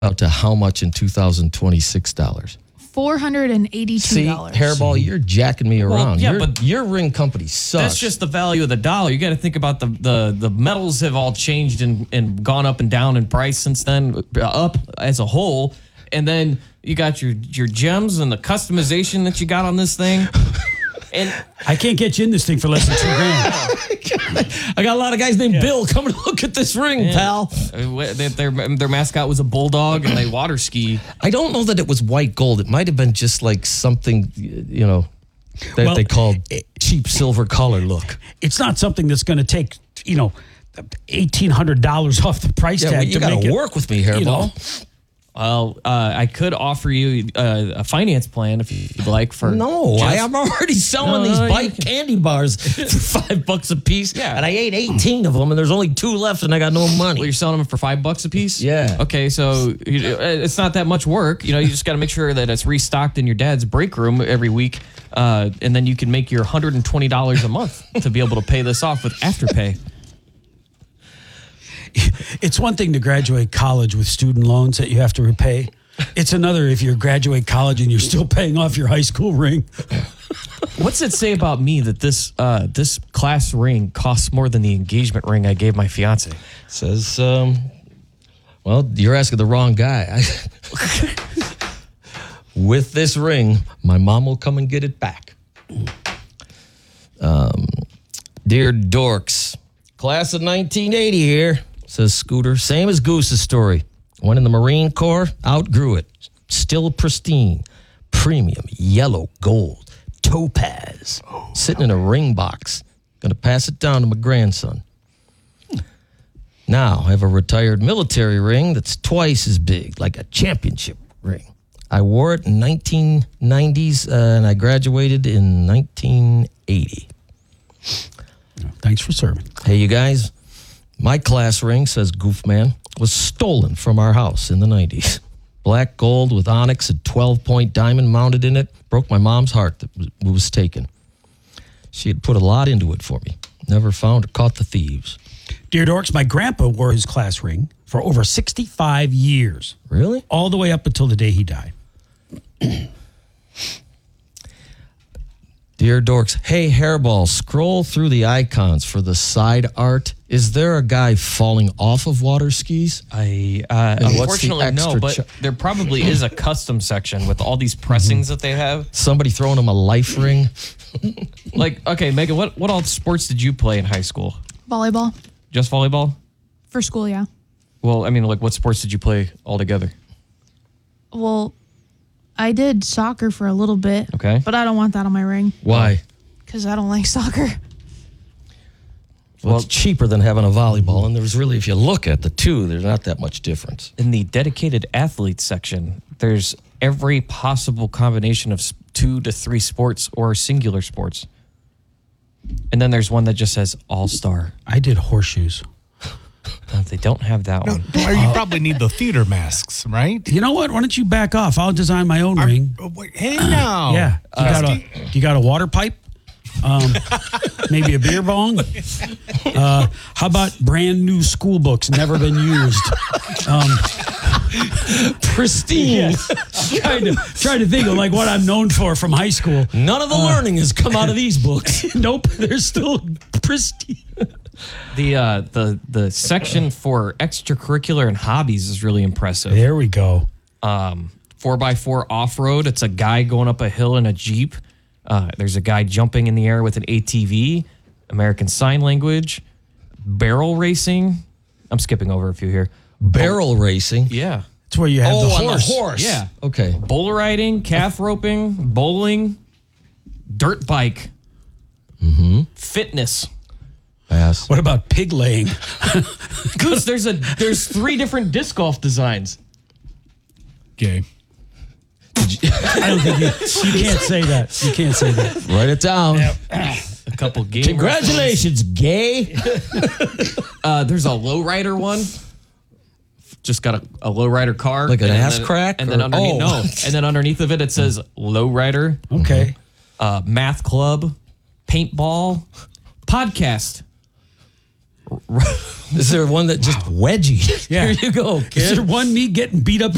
out to how much in 2026 dollars? $482. See, Hairball, you're jacking me around. yeah, but your ring company sucks. That's just the value of the dollar. You got to think about the metals have all changed and gone up and down in price since then, up as a whole. And then you got your gems and the customization that you got on this thing. And I can't get you in this thing for less than $2,000. I got a lot of guys named Bill coming to look at this ring, pal. their mascot was a bulldog and they water ski. I don't know that it was white gold. It might have been just like something, that they called cheap silver color look. It's not something that's going to take, $1,800 off the price tag. Well, you got to work with me, Hairball. Well, I could offer you a finance plan if you'd like. I'm already selling these bite candy bars for $5 a piece. Yeah. And I ate 18 of them, and there's only 2 left, and I got no money. Well, you're selling them for $5 a piece? Yeah. Okay, so it's not that much work. You just got to make sure that it's restocked in your dad's break room every week, and then you can make your $120 a month to be able to pay this off with Afterpay. It's one thing to graduate college with student loans that you have to repay. It's another if you graduate college and you're still paying off your high school ring. What's it say about me that this class ring costs more than the engagement ring I gave my fiance? Says, you're asking the wrong guy. With this ring, my mom will come and get it back. Dear dorks, class of 1980 here, says Scooter. Same as Goose's story. Went in the Marine Corps, outgrew it. Still pristine. Premium, yellow, gold, topaz. Sitting in a ring box. Gonna pass it down to my grandson. Now, I have a retired military ring that's twice as big, like a championship ring. I wore it in 1990s, and I graduated in 1980. Thanks for serving. Hey, you guys. My class ring, says Goofman, was stolen from our house in the 90s. Black gold with onyx and 12-point diamond mounted in it. Broke my mom's heart that it was taken. She had put a lot into it for me. Never found or caught the thieves. Dear dorks, my grandpa wore his class ring for over 65 years. Really? All the way up until the day he died. Dear dorks, hey, Hairball, scroll through the icons for the side art. Is there a guy falling off of water skis? Unfortunately, no, but there probably is a custom section with all these pressings that they have. Somebody throwing him a life ring? Okay, Megan, what all sports did you play in high school? Volleyball. Just volleyball? For school, yeah. Well, I mean, what sports did you play altogether? Well, I did soccer for a little bit. Okay. But I don't want that on my ring. Why? Because I don't like soccer. Well, it's cheaper than having a volleyball, and there's really, if you look at the two, there's not that much difference. In the dedicated athletes section, there's every possible combination of 2 to 3 sports or singular sports. And then there's one that just says all-star. I did horseshoes. They don't have that one. You probably need the theater masks, right? You know what? Why don't you back off? I'll design my own ring. Hey, now. Yeah. You got a water pipe? Maybe a beer bong? How about brand new school books, never been used? Pristine. Trying to think of like what I'm known for from high school. None of the learning has come out of these books. Nope, they're still pristine. The section for extracurricular and hobbies is really impressive. There we go. 4x4 off-road. It's a guy going up a hill in a Jeep. There's a guy jumping in the air with an ATV. American Sign Language. Barrel racing. I'm skipping over a few here. Barrel racing? Yeah. It's where you have the horse. On the horse. Yeah. Okay. Bull riding, calf roping, bowling, dirt bike, fitness. Pass. What about pig laying? Goose, there's 3 different disc golf designs. Gay. I don't think you can't say that. You can't say that. Write it down. A couple game. Congratulations, gay. There's a lowrider one. Just got a lowrider car, like an ass crack, and then underneath and then underneath of it says lowrider. Okay. Math club, paintball, podcast. Is there one that just wedgie? Yeah. Here you go, kid. Is there one me getting beat up